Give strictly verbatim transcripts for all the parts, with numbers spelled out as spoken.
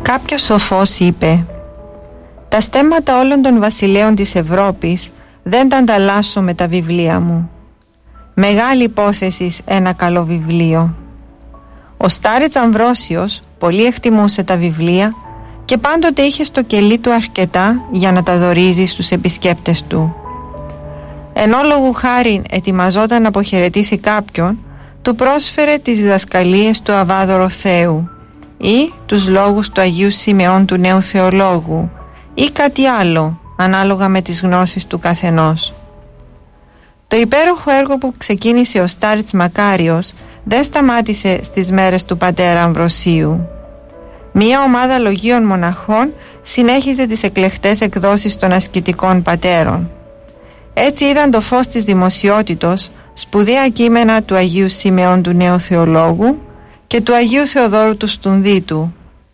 Κάποιος σοφός είπε: «Τα στέμματα όλων των βασιλέων της Ευρώπης δεν τα ανταλλάσσω με τα βιβλία μου. Μεγάλη υπόθεση ένα καλό βιβλίο». Ο Στάρετς Αμβρόσιος πολύ εκτιμούσε τα βιβλία και πάντοτε είχε στο κελί του αρκετά για να τα δωρίζει στους επισκέπτες του. Ενώ λόγου χάριν ετοιμαζόταν να αποχαιρετήσει κάποιον, του πρόσφερε τις διδασκαλίες του Αβάδωρο Θείου ή τους λόγους του Αγίου Σιμεών του Νέου Θεολόγου ή κάτι άλλο, ανάλογα με τις γνώσεις του καθενός. Το υπέροχο έργο που ξεκίνησε ο Στάρετς Μακάριος δεν σταμάτησε στις μέρες του πατέρα Αμβροσίου. Μία ομάδα λογίων μοναχών συνέχιζε τις εκλεκτές εκδόσεις των ασκητικών πατέρων. Έτσι είδαν το φως της δημοσιότητος σπουδαία κείμενα του Αγίου Σιμεών του Νέου Θεολόγου και του Αγίου Θεοδόρου του Στουνδίτου.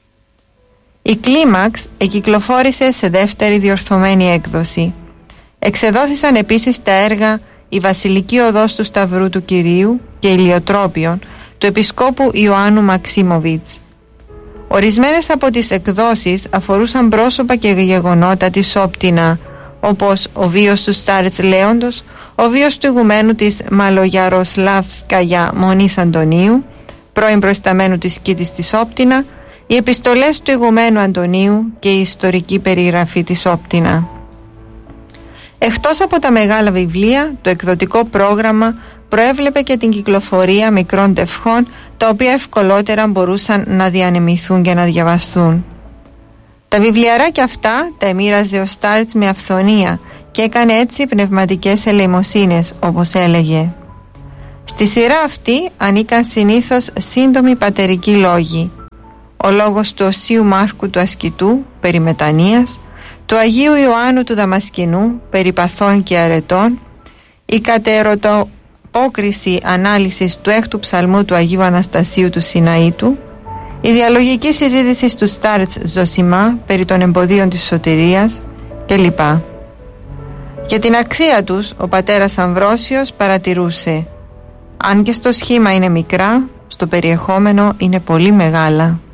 Η Κλίμαξ εκυκλοφόρησε σε δεύτερη διορθωμένη έκδοση. Εξεδόθησαν επίσης τα έργα «Η Βασιλική Οδός του Σταυρού του Κυρίου» και «Ηλιοτρόπιον» του Επισκόπου Ιωάννου Μαξίμοβιτς. Ορισμένες από τις εκδόσεις αφορούσαν πρόσωπα και γεγονότα της Όπτινα, όπως ο βίος του Στάρετς Λέοντος, ο βίος του ηγουμένου της Μαλογιαροσλάβσκαγια Μονής Αντωνίου, πρώην προϊσταμένου της Κήτης της Όπτινα, οι επιστολές του ηγουμένου Αντωνίου και η ιστορική περιγραφή της Όπτινα. Εκτός από τα μεγάλα βιβλία, το εκδοτικό πρόγραμμα προέβλεπε και την κυκλοφορία μικρών τευχών, τα οποία ευκολότερα μπορούσαν να διανεμηθούν και να διαβαστούν. Τα βιβλιαράκια αυτά τα εμοίραζε ο Στάρετς με αυθονία και έκανε έτσι πνευματικές ελεημοσύνες, όπως έλεγε. Στη σειρά αυτή ανήκαν συνήθως σύντομοι πατερικοί λόγοι. Ο λόγος του Οσίου Μάρκου του Ασκητού, περί μετανοίας, του Αγίου Ιωάννου του Δαμασκηνού, περί παθών και αρετών, η κατερωτοπόκριση ανάλυσης του έκτου ψαλμού του Αγίου Αναστασίου του Σιναήτου, η διαλογική συζήτηση του Στάρετς Ζωσιμά περί των εμποδίων της σωτηρίας κλπ. Για την αξία τους ο πατέρας Αμβρόσιος παρατηρούσε: «Αν και στο σχήμα είναι μικρά, στο περιεχόμενο είναι πολύ μεγάλα».